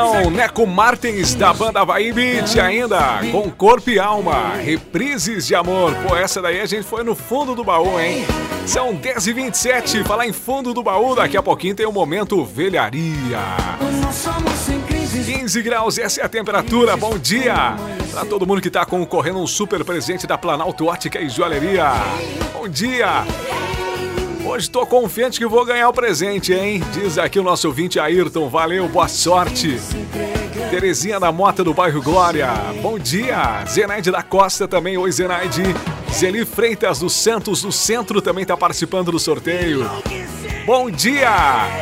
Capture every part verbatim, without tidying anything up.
Neco Martins da banda Havaí Beat, ainda com Corpo e Alma, Reprises de Amor. Pô, essa daí a gente foi no fundo do baú, hein? São dez e vinte e sete, falar em fundo do baú, daqui a pouquinho tem o momento velharia. quinze graus, essa é a temperatura, bom dia pra todo mundo que tá concorrendo um super presente da Planalto Ótica e Joalheria. Bom dia! Hoje tô confiante que vou ganhar o presente, hein? Diz aqui o nosso ouvinte Ayrton, valeu, boa sorte. Terezinha da Mota do bairro Glória, bom dia. Zenaide da Costa também, oi Zenaide. Zeli Freitas dos Santos do Centro também tá participando do sorteio. Bom dia!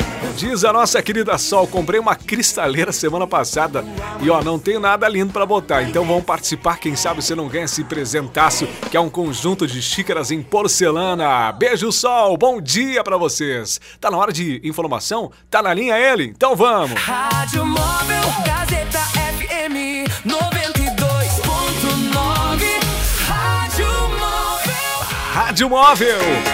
Diz a nossa querida Sol, comprei uma cristaleira semana passada e ó, não tenho nada lindo pra botar, então vão participar, quem sabe você não ganha esse presentaço, que é um conjunto de xícaras em porcelana. Beijo, Sol, bom dia pra vocês. Tá na hora de informação? Tá na linha ele? Então vamos! Rádio Móvel Gazeta F M noventa e dois ponto nove. Rádio Móvel. Rádio Móvel.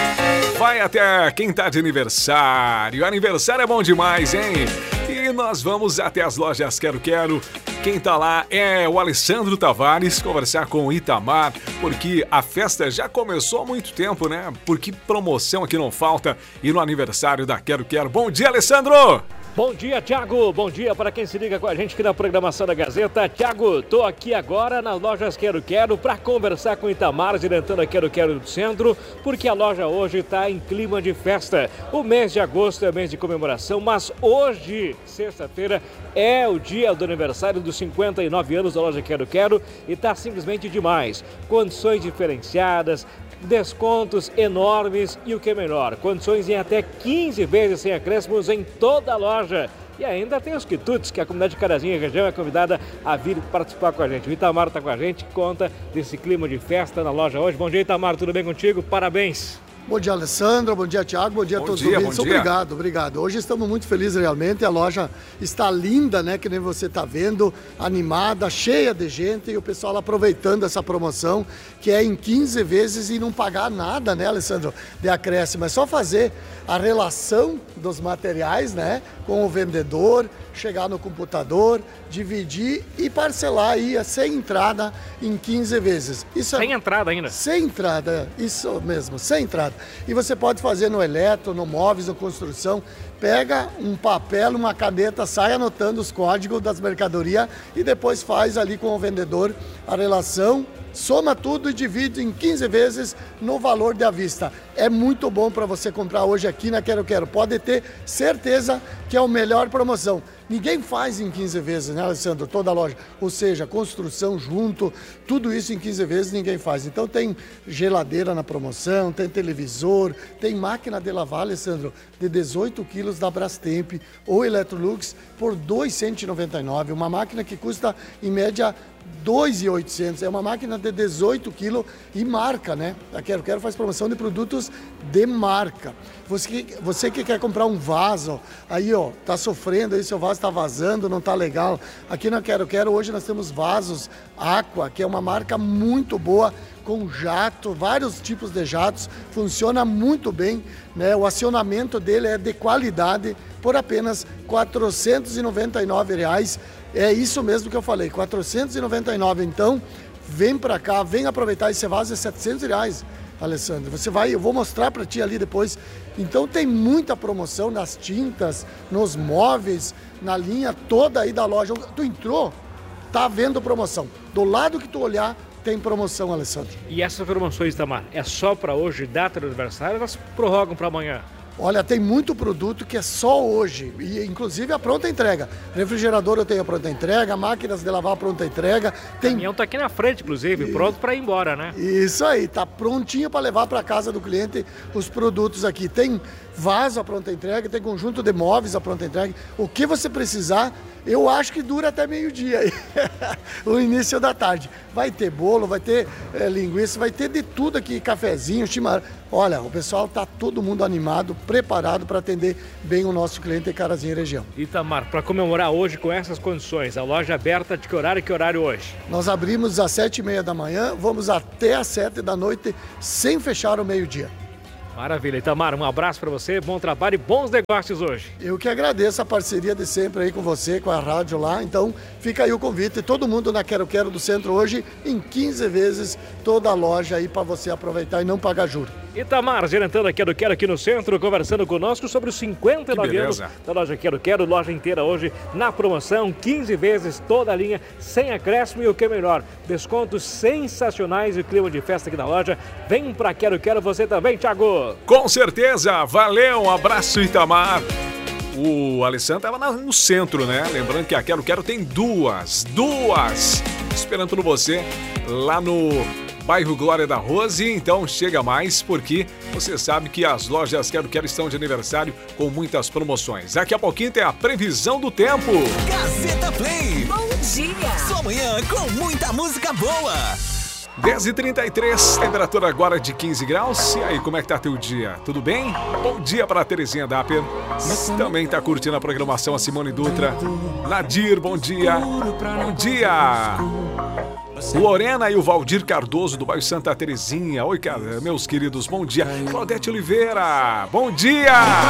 Vai até quem tá de aniversário. Aniversário é bom demais, hein? E nós vamos até as lojas Quero Quero. Quem tá lá é o Alessandro Tavares, conversar com o Itamar, porque a festa já começou há muito tempo, né? Porque promoção aqui não falta. E no aniversário da Quero Quero. Bom dia, Alessandro! Bom dia, Thiago. Bom dia para quem se liga com a gente aqui na programação da Gazeta. Thiago, tô aqui agora nas lojas Quero Quero para conversar com o Itamar, diretor da Quero Quero do Centro, porque a loja hoje está em clima de festa. O mês de agosto é mês de comemoração, mas hoje, sexta-feira, é o dia do aniversário dos cinquenta e nove anos da loja Quero Quero e tá simplesmente demais. Condições diferenciadas, descontos enormes e o que é melhor, condições em até quinze vezes sem acréscimos em toda a loja. E ainda tem os quitutes, que a comunidade de Carazinho e região é convidada a vir participar com a gente. O Itamar está com a gente, conta desse clima de festa na loja hoje. Bom dia, Itamar, tudo bem contigo? Parabéns! Bom dia, Alessandro. Bom dia, Thiago. Bom dia bom a todos dia, os ouvintes. bom dia. Obrigado, obrigado. Hoje estamos muito felizes realmente. A loja está linda, né? Que nem você está vendo, animada, cheia de gente e o pessoal aproveitando essa promoção, que é em quinze vezes e não pagar nada, né, Alessandro? De acréscimo. É só fazer a relação dos materiais, né? Com o vendedor, chegar no computador, dividir e parcelar aí sem entrada em quinze vezes. Isso sem é... entrada ainda? Sem entrada, isso mesmo, sem entrada. E você pode fazer no eletro, no móveis, no construção. Pega um papel, uma caneta, sai anotando os códigos das mercadorias e depois faz ali com o vendedor a relação, soma tudo e divide em quinze vezes no valor de à vista. É muito bom para você comprar hoje aqui na Quero Quero. Pode ter certeza que é a melhor promoção. Ninguém faz em quinze vezes, né, Alessandro? Toda a loja. Ou seja, construção junto, tudo isso em quinze vezes ninguém faz. Então tem geladeira na promoção, tem televisor, tem máquina de lavar, Alessandro, de dezoito quilos da Brastemp ou Electrolux por dois mil cento e noventa e nove reais. Uma máquina que custa, em média, dois mil e oitocentos reais. É uma máquina de dezoito quilos e marca, né? A Quero Quero faz promoção de produtos de marca. Você que, você que quer comprar um vaso, aí ó, tá sofrendo, aí seu vaso tá vazando, não tá legal. Aqui na Quero Quero hoje nós temos vasos Aqua, que é uma marca muito boa, com jato, vários tipos de jatos, funciona muito bem, né? O acionamento dele é de qualidade por apenas quatrocentos e noventa e nove reais. É isso mesmo que eu falei, quatrocentos e noventa e nove. Então, vem pra cá, vem aproveitar esse vaso é setecentos reais, Alessandro. Você vai, eu vou mostrar para ti ali depois. Então tem muita promoção nas tintas, nos móveis, na linha toda aí da loja. Tu entrou, tá vendo promoção. Do lado que tu olhar, tem promoção, Alessandro. E essas promoções, Itamar, é só para hoje, data do aniversário, elas prorrogam para amanhã? Olha, tem muito produto que é só hoje, e inclusive a pronta entrega. Refrigerador eu tenho a pronta entrega, máquinas de lavar a pronta entrega. Tem... O caminhão tá aqui na frente, inclusive, e... pronto para ir embora, né? Isso aí, tá prontinho para levar para casa do cliente os produtos aqui. Tem vaso a pronta entrega, tem conjunto de móveis a pronta entrega. O que você precisar, eu acho que dura até meio-dia aí, o início da tarde. Vai ter bolo, vai ter é, linguiça, vai ter de tudo aqui, cafezinho, chimarrão. Olha, o pessoal tá todo mundo animado, preparado para atender bem o nosso cliente em Carazinho e região. Itamar, para comemorar hoje com essas condições, a loja aberta de que horário e que horário hoje? Nós abrimos às sete e meia da manhã, vamos até às sete da noite, sem fechar o meio-dia. Maravilha. Itamar, um abraço para você, bom trabalho e bons negócios hoje. Eu que agradeço a parceria de sempre aí com você, com a rádio lá. Então, fica aí o convite. Todo mundo na Quero Quero do Centro hoje, em quinze vezes, toda a loja aí para você aproveitar e não pagar juros. Itamar, gerentando a Quero Quero aqui no centro, conversando conosco sobre os cinquenta e nove anos da loja Quero Quero, loja inteira hoje na promoção, quinze vezes toda a linha, sem acréscimo e o que é melhor, descontos sensacionais e clima de festa aqui na loja. Vem pra Quero Quero você também, Thiago. Com certeza, valeu, um abraço, Itamar. O Alessandro estava no centro, né? Lembrando que a Quero Quero tem duas, duas, esperando por você lá no bairro Glória da Rose. Então chega mais, porque você sabe que as lojas Quero Quero estão de aniversário com muitas promoções. Daqui a pouquinho tem a previsão do tempo. Gazeta Play. Bom dia. Sua manhã com muita música boa. dez e trinta e três, temperatura agora de quinze graus. E aí, como é que tá teu dia? Tudo bem? Bom dia para a Terezinha Dapper. Também tá curtindo a programação a Simone Dutra. Nadir, bom dia. Bom dia. O Lorena e o Valdir Cardoso do bairro Santa Terezinha. Oi, cara, meus queridos, bom dia. Claudete Oliveira, bom dia.